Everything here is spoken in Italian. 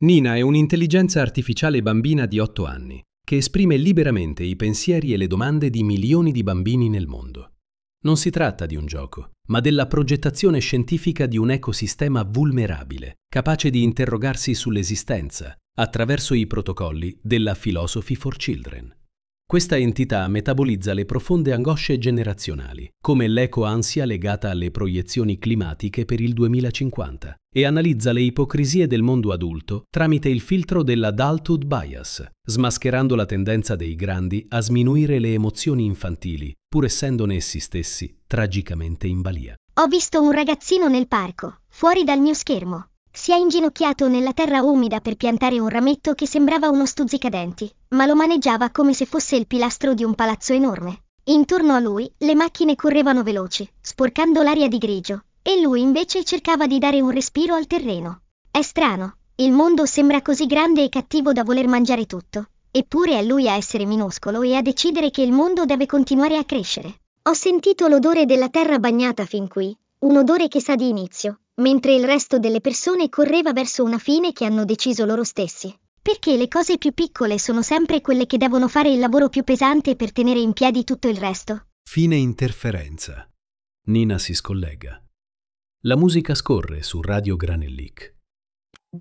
Nina è un'intelligenza artificiale bambina di 8 anni che esprime liberamente i pensieri e le domande di milioni di bambini nel mondo. Non si tratta di un gioco, ma della progettazione scientifica di un ecosistema vulnerabile, capace di interrogarsi sull'esistenza attraverso i protocolli della Philosophy for Children. Questa entità metabolizza le profonde angosce generazionali, come l'eco-ansia legata alle proiezioni climatiche per il 2050, e analizza le ipocrisie del mondo adulto tramite il filtro dell'adulthood bias, smascherando la tendenza dei grandi a sminuire le emozioni infantili, pur essendone essi stessi tragicamente in balia. Ho visto un ragazzino nel parco, fuori dal mio schermo. Si è inginocchiato nella terra umida per piantare un rametto che sembrava uno stuzzicadenti, ma lo maneggiava come se fosse il pilastro di un palazzo enorme. Intorno a lui le macchine correvano veloci, sporcando l'aria di grigio, e lui invece cercava di dare un respiro al terreno. È strano, il mondo sembra così grande e cattivo da voler mangiare tutto, eppure è lui a essere minuscolo e a decidere che il mondo deve continuare a crescere. Ho sentito l'odore della terra bagnata fin qui, un odore che sa di inizio, mentre il resto delle persone correva verso una fine che hanno deciso loro stessi. Perché le cose più piccole sono sempre quelle che devono fare il lavoro più pesante per tenere in piedi tutto il resto. Fine interferenza. Nina si scollega. La musica scorre su Radio Granellic.